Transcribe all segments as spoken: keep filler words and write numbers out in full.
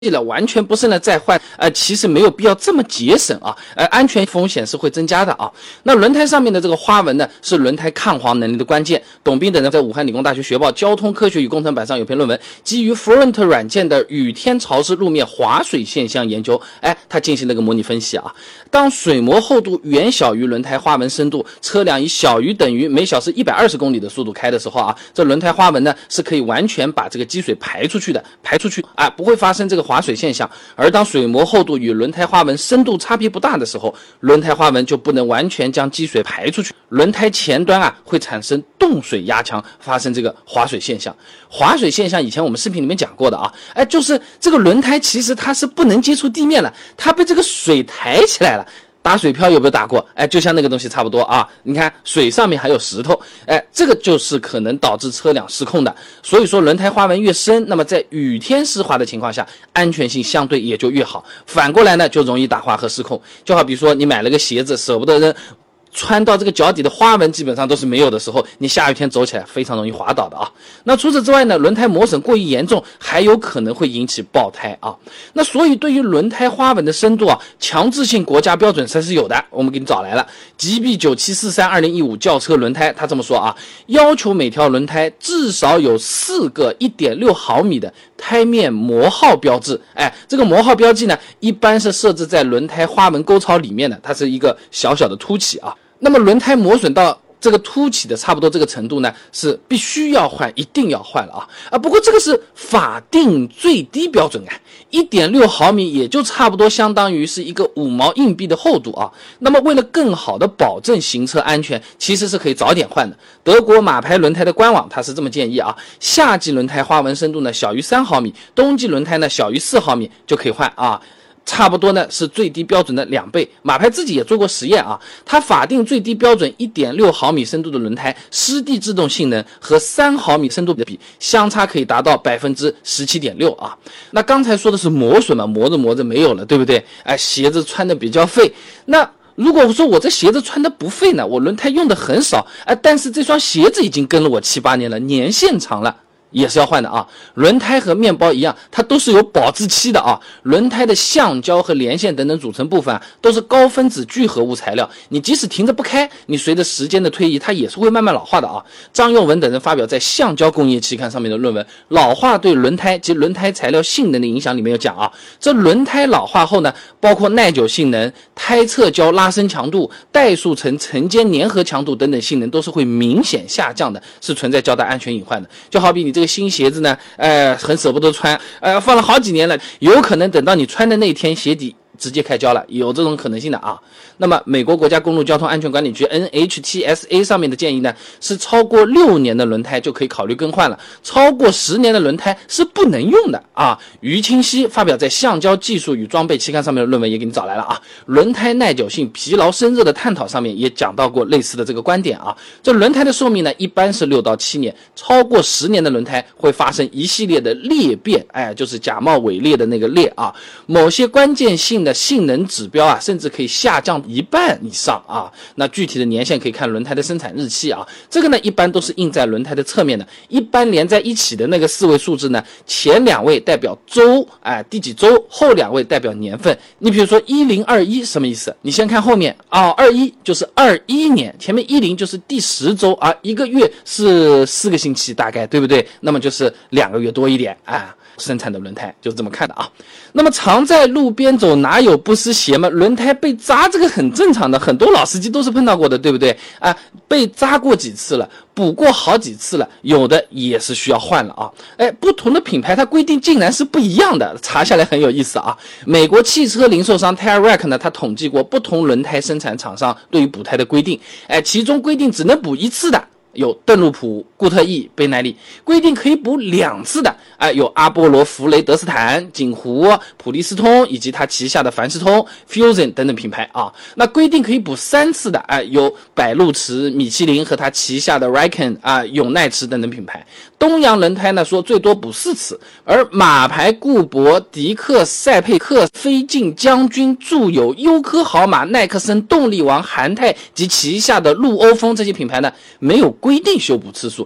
了，完全不是呢再换，呃，其实没有必要这么节省啊，呃，安全风险是会增加的啊。那轮胎上面的这个花纹呢，是轮胎抗滑能力的关键。董斌等人在武汉理工大学学报交通科学与工程版上有篇论文，基于 Fluent 软件的雨天潮湿路面滑水现象研究，哎，他进行了个模拟分析啊。当水膜厚度远小于轮胎花纹深度，车辆以小于等于每小时一百二十公里的速度开的时候啊，这轮胎花纹呢是可以完全把这个积水排出去的，排出去啊，不会发生这个滑水现象。而当水膜厚度与轮胎花纹深度差别不大的时候，轮胎花纹就不能完全将积水排出去，轮胎前端啊会产生冻水压强，发生这个滑水现象。滑水现象以前我们视频里面讲过的啊，哎，就是这个轮胎其实它是不能接触地面了，它被这个水抬起来了。打水漂有没有打过？哎，就像那个东西差不多啊。你看水上面还有石头，哎，这个就是可能导致车辆失控的。所以说轮胎花纹越深，那么在雨天湿滑的情况下，安全性相对也就越好。反过来呢，就容易打滑和失控。就好比说你买了个鞋子，舍不得扔，穿到这个脚底的花纹基本上都是没有的时候，你下雨天走起来非常容易滑倒的啊。那除此之外呢，轮胎磨损过于严重，还有可能会引起爆胎啊。那所以对于轮胎花纹的深度啊，强制性国家标准才是有的，我们给你找来了 G B 九七四三二零一五 轿车轮胎，他这么说啊，要求每条轮胎至少有四个 一点六毫米的胎面磨耗标志。哎，这个磨耗标记呢，一般是设置在轮胎花纹沟槽里面的，它是一个小小的凸起啊。那么轮胎磨损到这个凸起的差不多这个程度呢，是必须要换，一定要换了啊啊！不过这个是法定最低标准啊 ，一点六毫米也就差不多相当于是一个五毛硬币的厚度啊。那么为了更好的保证行车安全，其实是可以早点换的。德国马牌轮胎的官网它是这么建议啊，夏季轮胎花纹深度呢小于三毫米，冬季轮胎呢小于四毫米就可以换啊。差不多呢是最低标准的两倍。马牌自己也做过实验啊，它法定最低标准 一点六毫米深度的轮胎，湿地制动性能和三毫米深度的比相差可以达到 百分之十七点六 啊。那刚才说的是磨损嘛，磨着磨着没有了，对不对？哎，鞋子穿的比较废。那如果说我这鞋子穿的不废呢，我轮胎用的很少，哎，但是这双鞋子已经跟了我七八年了，年限长了，也是要换的啊。轮胎和面包一样，它都是有保质期的啊。轮胎的橡胶和连线等等组成部分啊，都是高分子聚合物材料，你即使停着不开，你随着时间的推移，它也是会慢慢老化的啊。张用文等人发表在《橡胶工业期刊》上面的论文《老化对轮胎及轮胎材料性能的影响》里面有讲啊，这轮胎老化后呢，包括耐久性能、胎侧胶拉伸强度、怠速层层间粘合强度等等性能都是会明显下降的，是存在较大安全隐患的。就好比你这这个新鞋子呢，呃，很舍不得穿，呃，放了好几年了，有可能等到你穿的那天鞋底直接开胶了，有这种可能性的啊。那么美国国家公路交通安全管理局 N H T S A 上面的建议呢，是超过六年的轮胎就可以考虑更换了，超过十年的轮胎是不能用的啊。于清溪发表在《橡胶技术与装备》期刊上面的论文也给你找来了啊。轮胎耐久性、疲劳生热的探讨上面也讲到过类似的这个观点啊。这轮胎的寿命呢，一般是六到七年，超过十年的轮胎会发生一系列的裂变，哎，就是假冒伪劣的那个裂啊。某些关键性的性能指标啊，甚至可以下降一半以上啊。那具体的年限可以看轮胎的生产日期啊。这个呢，一般都是印在轮胎的侧面的，一般连在一起的那个四位数字呢，前两位代表周，哎，第几周，后两位代表年份。你比如说一零二一什么意思？你先看后面啊，二一就是二一年，前面一零就是第十周啊，一个月是四个星期大概，对不对？那么就是两个月多一点啊。生产的轮胎就是这么看的啊。那么常在路边走，哪有不湿鞋嘛？轮胎被扎这个很正常的，很多老司机都是碰到过的，对不对啊？被扎过几次了，补过好几次了，有的也是需要换了啊。哎，不同的品牌它规定竟然是不一样的，查下来很有意思啊。美国汽车零售商 TireRack 呢，它统计过不同轮胎生产厂商对于补胎的规定，哎，其中规定只能补一次的有邓路普、固特异、贝耐利，规定可以补两次的啊、呃，有阿波罗、弗雷德斯坦、锦湖、普利司通以及它旗下的凡士通、Fusion 等等品牌啊。那规定可以补三次的啊、呃，有百路驰、米其林和它旗下的 Riken 啊、呃、永耐驰等等品牌。东洋轮胎呢说最多补四次，而马牌、固铂、迪克、赛佩克、飞进、将军、住友、优科豪马、耐克森、动力王、韩泰及旗下的陆欧风这些品牌呢，没有规定修补次数，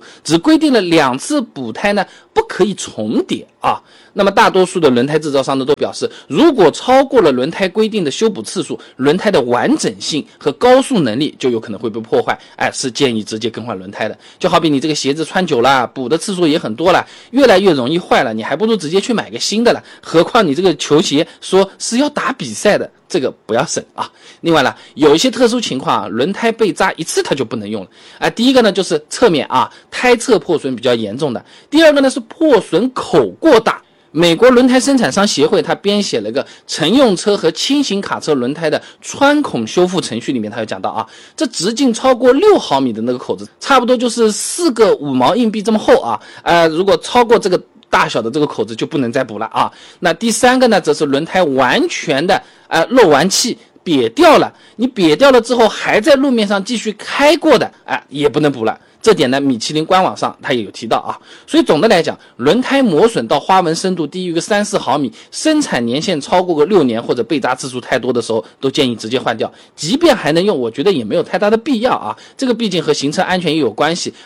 只规定了两次补胎呢不可以重叠啊。那么大多数的轮胎制造商呢都表示，如果超过了轮胎规定的修补次数，轮胎的完整性和高速能力就有可能会被破坏，哎，是建议直接更换轮胎的。就好比你这个鞋子穿久了，补的次数也很多了，越来越容易坏了，你还不如直接去买个新的了。何况你这个球鞋说是要打比赛的，这个不要省啊。另外呢，有一些特殊情况啊，轮胎被扎一次它就不能用了啊。第一个呢就是侧面啊胎侧破损比较严重的，第二个呢是破损口过大。美国轮胎生产商协会它编写了个乘用车和轻型卡车轮胎的穿孔修复程序，里面它有讲到啊，这直径超过六毫米的那个口子，差不多就是四个五毛硬币这么厚啊，呃，如果超过这个大小的这个口子就不能再补了啊。那第三个呢，则是轮胎完全的呃漏完气瘪掉了，你瘪掉了之后还在路面上继续开过的，哎、呃，也不能补了。这点呢，米其林官网上它也有提到啊。所以总的来讲，轮胎磨损到花纹深度低于个三四毫米，生产年限超过个六年或者被扎次数太多的时候，都建议直接换掉。即便还能用，我觉得也没有太大的必要啊。这个毕竟和行车安全也有关系。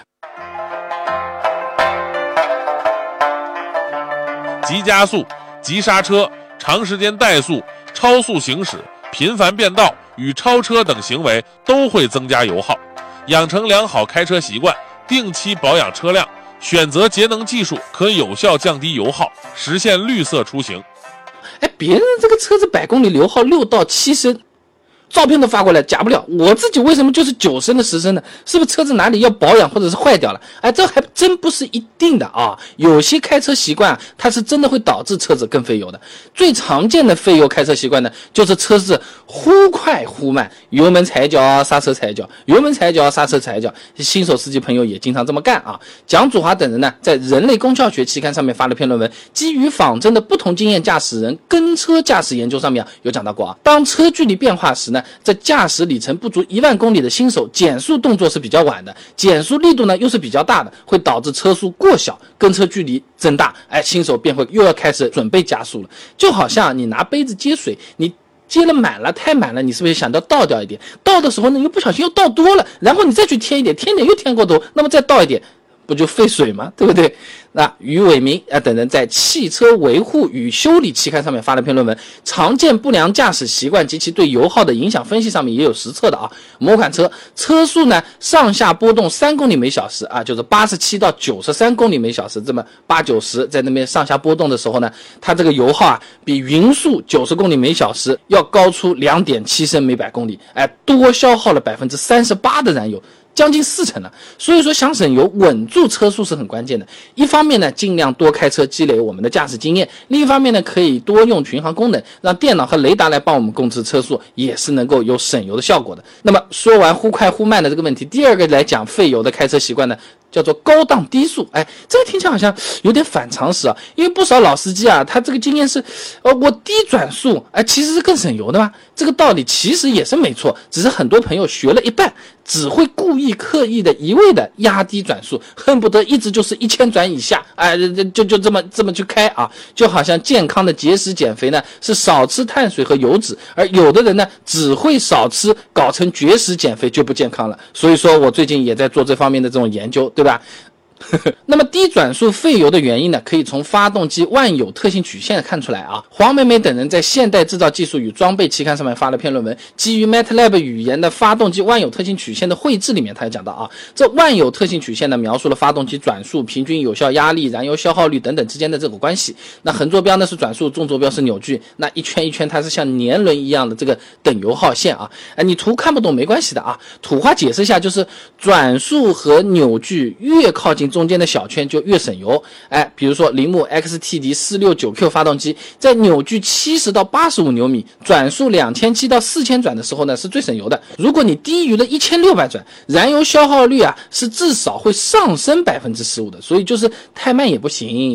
急加速、急刹车、长时间怠速、超速行驶、频繁变道与超车等行为都会增加油耗。养成良好开车习惯，定期保养车辆，选择节能技术，可有效降低油耗，实现绿色出行。 哎，别人这个车子百公里油耗六到七升，照片都发过来，假不了。我自己为什么就是九升的十升呢？是不是车子哪里要保养或者是坏掉了？哎，这还真不是一定的啊。有些开车习惯啊，它是真的会导致车子更费油的。最常见的费油开车习惯呢，就是车子忽快忽慢，油门踩脚，刹车踩脚，油门踩脚，刹车踩脚。新手司机朋友也经常这么干啊。蒋祖华等人呢，在《人类工教学》期刊上面发了篇论文，基于仿真的不同经验驾驶人跟车驾驶研究上面、啊、有讲到过啊。当车距离变化时呢，在驾驶里程不足一万公里的新手，减速动作是比较晚的，减速力度呢又是比较大的，会导致车速过小，跟车距离增大，哎，新手便会又要开始准备加速了。就好像你拿杯子接水，你接了满了，太满了，你是不是想到倒掉一点？倒的时候呢，又不小心又倒多了，然后你再去添一点，添一点又添过头，那么再倒一点，不就费水吗？对不对？那于伟明啊等人在《汽车维护与修理》期刊上面发了篇论文，常见不良驾驶习惯及其对油耗的影响分析上面也有实测的啊。某款车车速呢上下波动三公里每小时啊，就是八十七到九十三公里每小时，这么八九十在那边上下波动的时候呢，它这个油耗啊比匀速九十公里每小时要高出 两点七升每百公里，哎，多消耗了百分之三十八的燃油。将近四成了，所以说想省油，稳住车速是很关键的。一方面呢，尽量多开车，积累我们的驾驶经验；另一方面呢，可以多用巡航功能，让电脑和雷达来帮我们控制车速，也是能够有省油的效果的。那么说完忽快忽慢的这个问题，第二个来讲费油的开车习惯呢，叫做高档低速。哎，这个听起来好像有点反常识啊，因为不少老司机啊，他这个经验是，呃，我低转速，哎，其实是更省油的嘛。这个道理其实也是没错，只是很多朋友学了一半，只会故意刻意的一味的压低转速，恨不得一直就是一千转以下，哎，就就这么这么去开啊，就好像健康的节食减肥呢是少吃碳水和油脂，而有的人呢只会少吃，搞成绝食减肥就不健康了。所以说我最近也在做这方面的这种研究，对吧？那么低转速费油的原因呢，可以从发动机万有特性曲线看出来啊。黄美美等人在《现代制造技术与装备》期刊上面发了篇论文，基于 MATLAB 语言的发动机万有特性曲线的绘制里面，他也讲到啊，这万有特性曲线呢，描述了发动机转速、平均有效压力、燃油消耗率等等之间的这个关系。那横坐标呢是转速，纵坐标是扭矩，那一圈一圈它是像年轮一样的这个等油耗线啊。哎，你图看不懂没关系的啊，土话解释一下，就是转速和扭矩越靠近中间的小圈就越省油。哎，比如说铃木 X T D 四六九 Q 发动机，在扭矩七十到八十五牛米，转速两千七到四千转的时候呢，是最省油的。如果你低于了一千六百转，燃油消耗率啊是至少会上升百分之十五的，所以就是太慢也不行。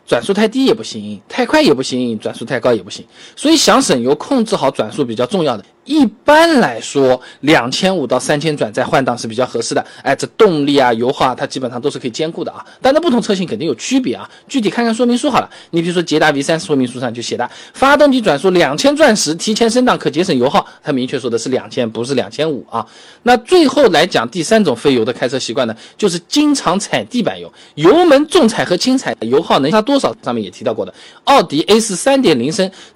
转速太低也不行，太快也不行，转速太高也不行。所以想省油，控制好转速比较重要的。一般来说两千五到三千转在换挡是比较合适的。哎，这动力啊油耗啊它基本上都是可以兼顾的啊。但是不同车型肯定有区别啊，具体看看说明书好了。你比如说捷达 V 三 说明书上就写的发动机转速两千转时提前升档可节省油耗，它明确说的是两千，不是两千五啊。那最后来讲第三种费油的开车习惯呢，就是经常踩地板油，油门重踩和轻踩油耗能差多少，上面也提到过的。奥迪 A 四 三点零 升